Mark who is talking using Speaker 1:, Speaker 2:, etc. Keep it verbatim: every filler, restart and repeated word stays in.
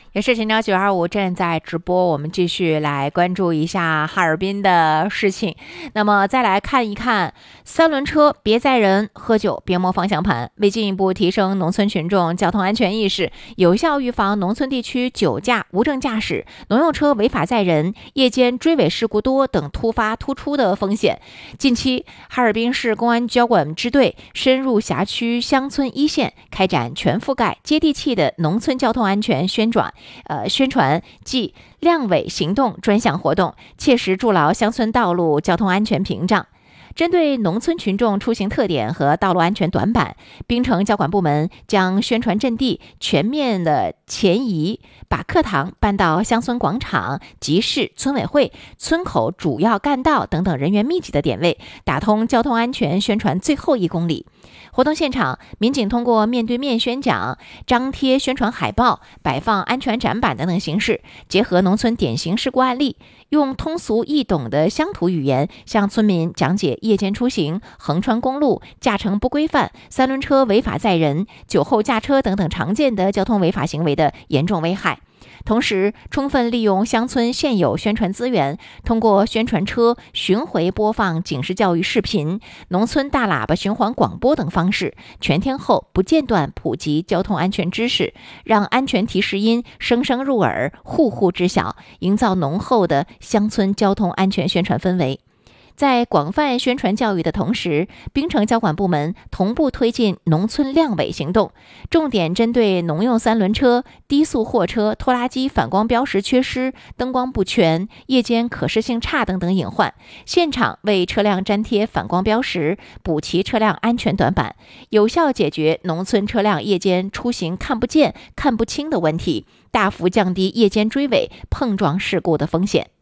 Speaker 1: 也是晨朝九二五正在直播，我们继续来关注一下哈尔滨的事情。那么再来看一看，三轮车别载人，喝酒别摸方向盘。为进一步提升农村群众交通安全意识，有效预防农村地区酒驾、无证驾驶、农用车违法载人、夜间追尾事故多等突发突出的风险，近期哈尔滨市公安交管支队深入辖区乡村一线，开展全覆盖、接地气的农村交通安全宣传。呃，宣传暨亮尾行动专项活动，切实筑牢乡村道路交通安全屏障。针对农村群众出行特点和道路安全短板，滨城交管部门将宣传阵地全面的前移，把课堂搬到乡村广场、集市、村委会、村口主要干道等等人员密集的点位，打通交通安全宣传最后一公里。活动现场，民警通过面对面宣讲、张贴宣传海报、摆放安全展板等等形式，结合农村典型事故案例，用通俗易懂的乡土语言向村民讲解夜间出行、横穿公路、驾乘不规范、三轮车违法载人、酒后驾车等等常见的交通违法行为的严重危害。同时，充分利用乡村现有宣传资源，通过宣传车巡回播放警示教育视频、农村大喇叭循环广播等方式，全天候不间断普及交通安全知识，让安全提示音声声入耳，户户知晓，营造浓厚的乡村交通安全宣传氛围。在广泛宣传教育的同时，滨城交管部门同步推进农村亮尾行动，重点针对农用三轮车、低速货车、拖拉机反光标识缺失、灯光不全、夜间可视性差等等隐患，现场为车辆粘贴反光标识，补齐车辆安全短板，有效解决农村车辆夜间出行看不见、看不清的问题，大幅降低夜间追尾、碰撞事故的风险。